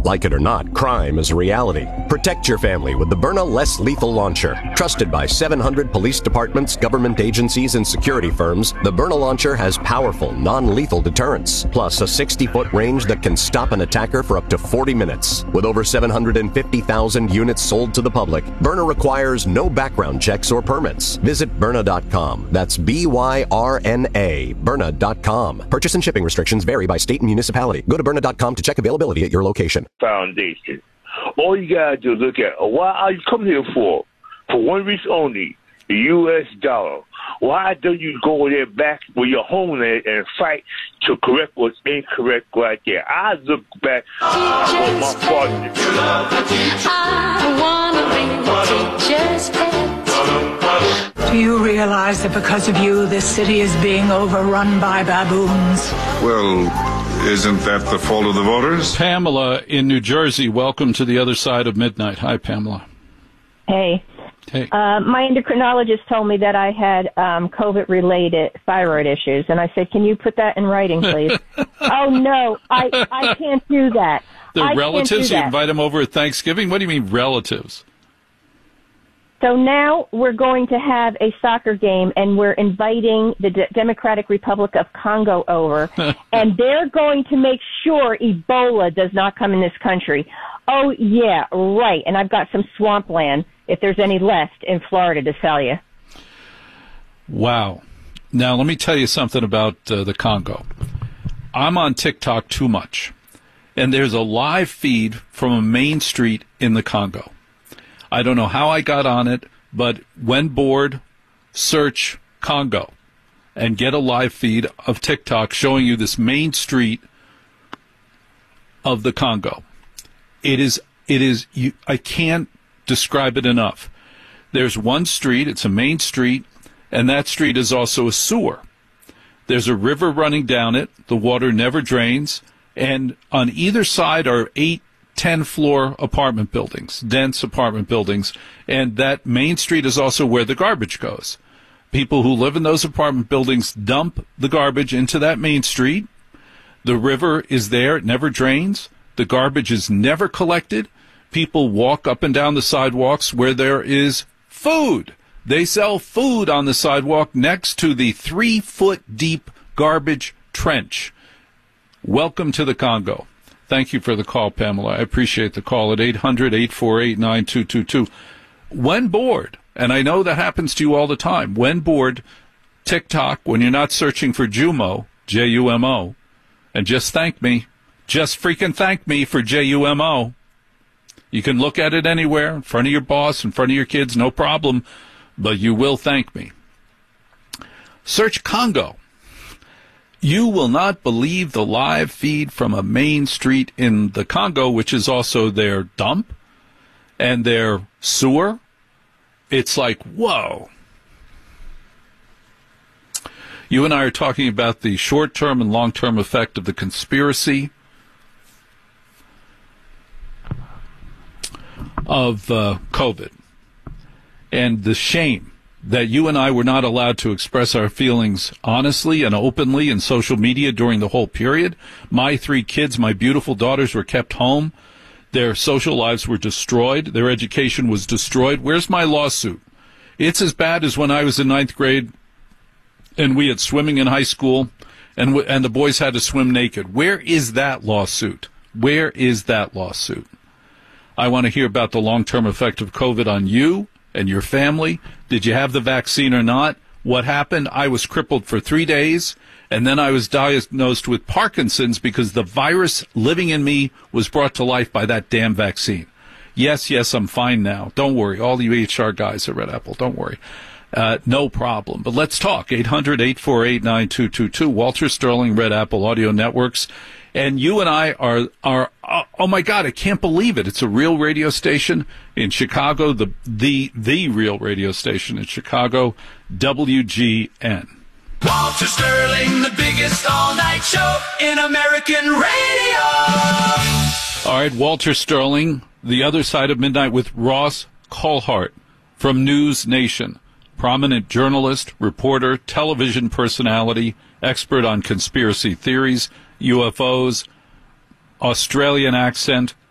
Like it or not, crime is a reality. Protect your family with the Byrna Less Lethal Launcher. Trusted by 700 police departments, government agencies, and security firms, the Byrna Launcher has powerful, non-lethal deterrence, plus a 60-foot range that can stop an attacker for up to 40 minutes. With over 750,000 units sold to the public, Byrna requires no background checks or permits. Visit Byrna.com. That's B-Y-R-N-A, Byrna.com. Purchase and shipping restrictions vary by state and municipality. Go to Byrna.com to check availability at your location. Foundation. All you gotta do is look at why are you coming here for? For one reason only, the U.S. dollar. Why don't you go there back with your homeland and fight to correct what's incorrect right there? I look back on my father. I wanna be the teacher's pet. Do you realize that because of you, this city is being overrun by baboons? Well, isn't that the fault of the voters? Pamela in New Jersey, welcome to the other side of midnight. Hi, Pamela. Hey. Hey. My endocrinologist told me that I had COVID-related thyroid issues, and I said, can you put that in writing, please? Oh, no, I can't do that. The relatives? You invite them over at Thanksgiving? What do you mean relatives? So now we're going to have a soccer game, and we're inviting the Democratic Republic of Congo over, and they're going to make sure Ebola does not come in this country. Oh, yeah, right. And I've got some swampland, if there's any left, in Florida to sell you. Wow. Now, let me tell you something about the Congo. I'm on TikTok too much, and there's a live feed from a main street in the Congo. I don't know how I got on it, but when bored, search Congo and get a live feed of TikTok showing you this main street of the Congo. I can't describe it enough. There's one street, it's a main street, and that street is also a sewer. There's a river running down it, the water never drains, and on either side are 10-floor apartment buildings, dense apartment buildings, and that main street is also where the garbage goes. People who live in those apartment buildings dump the garbage into that main street. The river is there, it never drains. The garbage is never collected. People walk up and down the sidewalks where there is food. They sell food on the sidewalk next to the 3-foot-deep garbage trench. Welcome to the Congo. Thank you for the call, Pamela. I appreciate the call at 800-848-9222. When bored, and I know that happens to you all the time, when bored, TikTok, when you're not searching for Jumo, J-U-M-O, and just thank me. Just freaking thank me for J-U-M-O. You can look at it anywhere, in front of your boss, in front of your kids, no problem, but you will thank me. Search Congo. You will not believe the live feed from a main street in the Congo, which is also their dump and their sewer. It's like, whoa. You and I are talking about the short-term and long-term effect of the conspiracy of COVID and the shame that you and I were not allowed to express our feelings honestly and openly in social media during the whole period. My 3 kids, my beautiful daughters, were kept home. Their social lives were destroyed. Their education was destroyed. Where's my lawsuit? It's as bad as when I was in 9th grade and we had swimming in high school and the boys had to swim naked. Where is that lawsuit? Where is that lawsuit? I want to hear about the long-term effect of COVID on you and your family. Did you have the vaccine or not? What happened? I was crippled for 3 days, and then I was diagnosed with Parkinson's because the virus living in me was brought to life by that damn vaccine. Yes, I'm fine now. Don't worry. All you HR guys at Red Apple, don't worry. No problem. But let's talk. 800-848-9222. Walter Sterling, Red Apple Audio Networks. And you and I are oh my God, I can't believe it. It's a real radio station in Chicago, the real radio station in Chicago, WGN. Walter Sterling, the biggest all-night show in American radio. All right, Walter Sterling, the other side of midnight with Ross Coulthart from News Nation, prominent journalist, reporter, television personality, expert on conspiracy theories, UFOs, Australian accent,